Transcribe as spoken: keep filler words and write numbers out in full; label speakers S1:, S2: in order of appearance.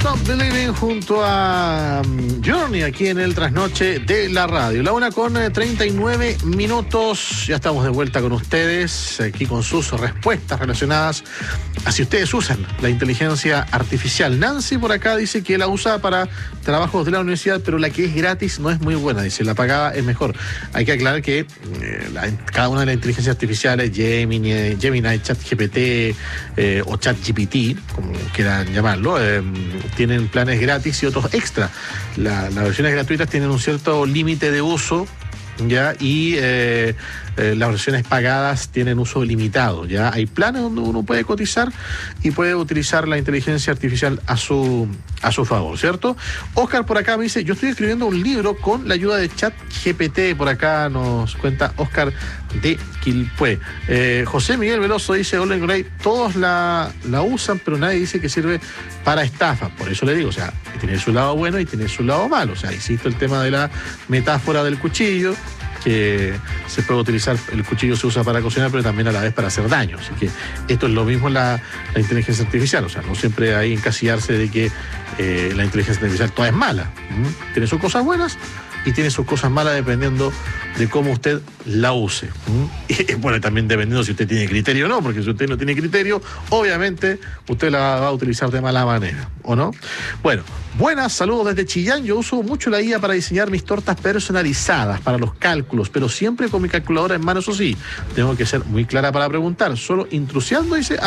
S1: Stop Believing junto a Journey aquí en el Trasnoche de la Radio. La una con treinta y nueve minutos. Ya estamos de vuelta con ustedes, aquí con sus respuestas relacionadas a si ustedes usan la inteligencia artificial. Nancy por acá dice que la usa para trabajos de la universidad, pero la que es gratis no es muy buena. Dice, la pagada es mejor. Hay que aclarar que eh, la, cada una de las inteligencias artificiales, Gemini, Gemini ChatGPT eh, o ChatGPT, como quieran llamarlo, eh, tienen planes gratis y otros extra. La, las versiones gratuitas tienen un cierto límite de uso, ya, y eh, eh, las versiones pagadas tienen uso limitado, ya. Hay planes donde uno puede cotizar y puede utilizar la inteligencia artificial a su a su favor, ¿cierto? Oscar por acá me dice, yo estoy escribiendo un libro con la ayuda de ChatGPT. Por acá nos cuenta Oscar de Quilpué. Eh, José Miguel Veloso dice, hola Grey, todos la, la usan, pero nadie dice que sirve para estafa. Por eso le digo, o sea, tiene su lado bueno y tiene su lado malo. O sea, insisto, el tema de la metáfora del cuchillo, que se puede utilizar, el cuchillo se usa para cocinar, pero también a la vez para hacer daño. Así que esto es lo mismo en la, la inteligencia artificial. O sea, no siempre hay que encasillarse de que eh, la inteligencia artificial toda es mala. ¿Mm? Tiene sus cosas buenas y tiene sus cosas malas dependiendo de cómo usted la use. ¿Mm? Y bueno, también dependiendo si usted tiene criterio o no, porque si usted no tiene criterio, obviamente usted la va a utilizar de mala manera, ¿o no? Bueno, buenas, saludos desde Chillán. Yo uso mucho la I A para diseñar mis tortas personalizadas, para los cálculos, pero siempre con mi calculadora en mano, eso sí. Tengo que ser muy clara para preguntar. Solo intrusiando, dice...